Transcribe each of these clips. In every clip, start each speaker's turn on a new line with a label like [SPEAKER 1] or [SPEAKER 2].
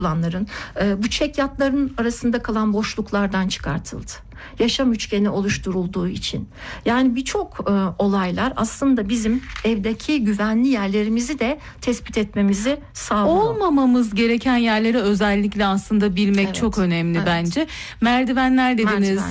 [SPEAKER 1] olanların bu çekyatların arasında kalan boşluklardan çıkartıldı. Yaşam üçgeni oluşturulduğu için. Yani birçok olaylar aslında bizim evdeki güvenli yerlerimizi de tespit etmemizi sağlıyor.
[SPEAKER 2] Olmamamız gereken yerleri özellikle aslında bilmek çok önemli bence. Merdivenler dediniz,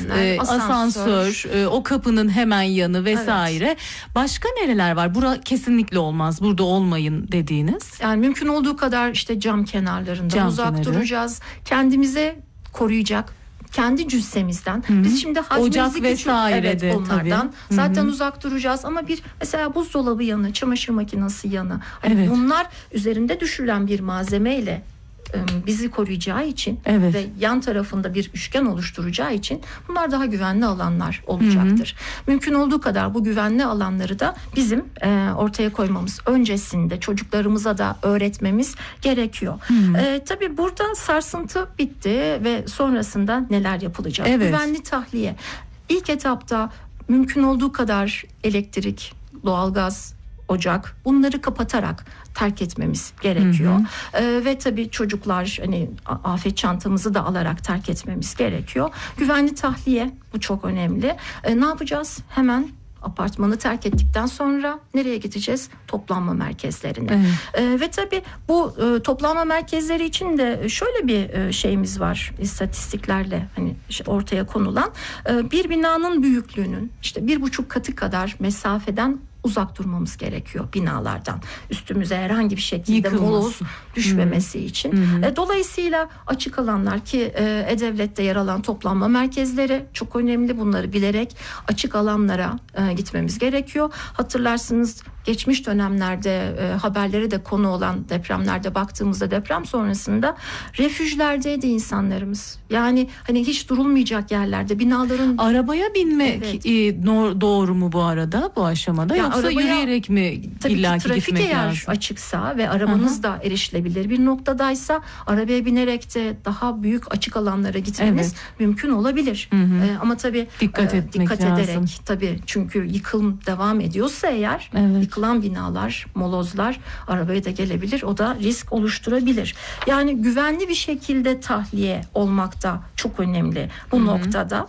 [SPEAKER 2] asansör, o kapının hemen yanı vesaire. Evet. Başka nereler var? Bura kesinlikle olmaz, burada olmayın dediğiniz.
[SPEAKER 1] Yani mümkün olduğu kadar işte cam kenarlarından uzak duracağız. Kendimize koruyacak, kendi cüssemizden. Biz şimdi
[SPEAKER 2] ocak vesaire
[SPEAKER 1] onlardan tabii. Zaten uzak duracağız ama bir mesela buzdolabı yanı, çamaşır makinesi yanı, hani bunlar üzerinde düşürülen bir malzemeyle bizi koruyacağı için ve yan tarafında bir üçgen oluşturacağı için bunlar daha güvenli alanlar olacaktır. Mümkün olduğu kadar bu güvenli alanları da bizim ortaya koymamız, öncesinde çocuklarımıza da öğretmemiz gerekiyor. Tabii burada sarsıntı bitti ve sonrasında neler yapılacak? Güvenli tahliye. İlk etapta mümkün olduğu kadar elektrik, doğalgaz, ocak, bunları kapatarak terk etmemiz gerekiyor. Ve tabii çocuklar, hani afet çantamızı da alarak terk etmemiz gerekiyor. Güvenli tahliye, bu çok önemli. Ne yapacağız? Hemen apartmanı terk ettikten sonra nereye gideceğiz? Toplanma merkezlerine. Ve tabii bu toplanma merkezleri için de şöyle bir şeyimiz var, istatistiklerle hani ortaya konulan. Bir binanın büyüklüğünün işte 1,5 katı kadar mesafeden uzak durmamız gerekiyor binalardan. Üstümüze herhangi bir şekilde moloz düşmemesi için. Dolayısıyla açık alanlar ki E-Devlet'te yer alan toplanma merkezleri çok önemli. Bunları bilerek açık alanlara gitmemiz gerekiyor. Hatırlarsınız geçmiş dönemlerde haberleri de konu olan depremlerde baktığımızda deprem sonrasında refüjlerdeydi insanlarımız. Yani hani hiç durulmayacak yerlerde binaların...
[SPEAKER 2] Arabaya binmek doğru mu bu arada, bu aşamada? Ya yoksa arabaya, yürüyerek mi illaki gitmek
[SPEAKER 1] trafik eğer
[SPEAKER 2] lazım?
[SPEAKER 1] Açıksa ve arabanız da erişilebilir bir noktadaysa arabaya binerek de daha büyük açık alanlara gitmeniz mümkün olabilir. Ama tabii dikkat ederek tabii, çünkü yıkım devam ediyorsa eğer yıkılan binalar, molozlar arabaya da gelebilir. O da risk oluşturabilir. Yani güvenli bir şekilde tahliye olmak da çok önemli bu noktada.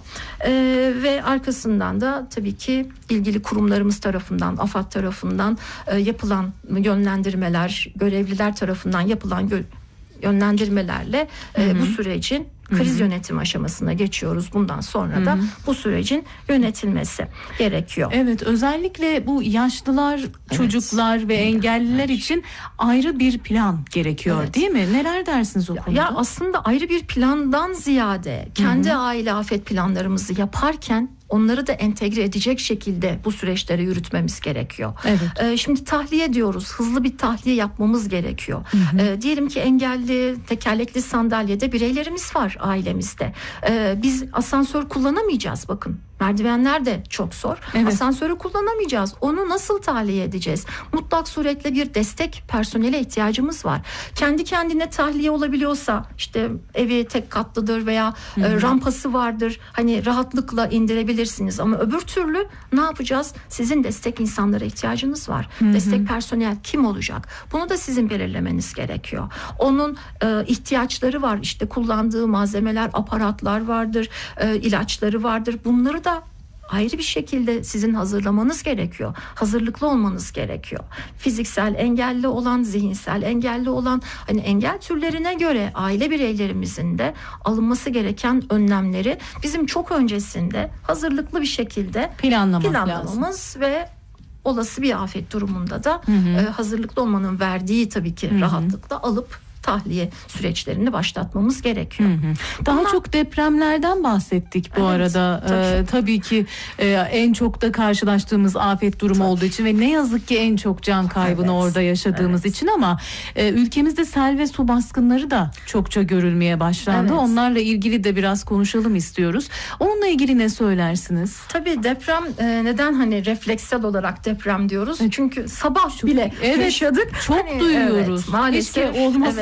[SPEAKER 1] Ve arkasından da tabii ki ilgili kurumlarımız tarafından, AFAD tarafından yapılan yönlendirmeler, görevliler tarafından yapılan yönlendirmelerle bu sürecin kriz yönetim aşamasına geçiyoruz. Bundan sonra da bu sürecin yönetilmesi gerekiyor.
[SPEAKER 2] Evet, özellikle bu yaşlılar, çocuklar ve engelliler için ayrı bir plan gerekiyor değil mi? Neler dersiniz o konuda?
[SPEAKER 1] Ya aslında ayrı bir plandan ziyade kendi aile afet planlarımızı yaparken onları da entegre edecek şekilde bu süreçleri yürütmemiz gerekiyor. Şimdi tahliye diyoruz. Hızlı bir tahliye yapmamız gerekiyor. Diyelim ki engelli, tekerlekli sandalyede bireylerimiz var ailemizde. Biz asansör kullanamayacağız bakın. Merdivenler de çok zor. Asansörü kullanamayacağız. Onu nasıl tahliye edeceğiz? Mutlak suretle bir destek personele ihtiyacımız var. Kendi kendine tahliye olabiliyorsa, işte evi tek katlıdır veya rampası vardır. Hani rahatlıkla indirebilirsiniz ama öbür türlü ne yapacağız? Sizin destek insanlara ihtiyacınız var. Destek personel kim olacak? Bunu da sizin belirlemeniz gerekiyor. Onun ihtiyaçları var. İşte kullandığı malzemeler, aparatlar vardır, ilaçları vardır. Bunları da ayrı bir şekilde sizin hazırlamanız gerekiyor. Hazırlıklı olmanız gerekiyor. Fiziksel engelli olan, zihinsel engelli olan, hani engel türlerine göre aile bireylerimizin de alınması gereken önlemleri bizim çok öncesinde hazırlıklı bir şekilde planlamamız ve olası bir afet durumunda da hazırlıklı olmanın verdiği tabii ki rahatlıkla alıp tahliye süreçlerini başlatmamız gerekiyor.
[SPEAKER 2] Daha çok depremlerden bahsettik bu arada. Tabii ki en çok da karşılaştığımız afet durumu olduğu için ve ne yazık ki en çok can kaybını orada yaşadığımız için, ama ülkemizde sel ve su baskınları da çokça görülmeye başlandı. Onlarla ilgili de biraz konuşalım istiyoruz. Onunla ilgili ne söylersiniz?
[SPEAKER 1] Tabii deprem neden hani refleksel olarak deprem diyoruz? Çünkü sabah bile yaşadık.
[SPEAKER 2] Çok duyuyoruz.
[SPEAKER 1] Maalesef
[SPEAKER 2] olmasa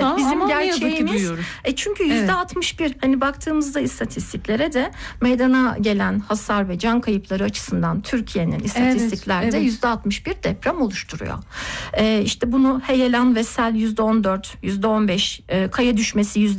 [SPEAKER 1] bizim
[SPEAKER 2] ama
[SPEAKER 1] gerçeğimiz. Çünkü %61 hani baktığımızda istatistiklere de meydana gelen hasar ve can kayıpları açısından Türkiye'nin istatistiklerde %61 deprem oluşturuyor. İşte bunu heyelan ve sel %14, %15, kaya düşmesi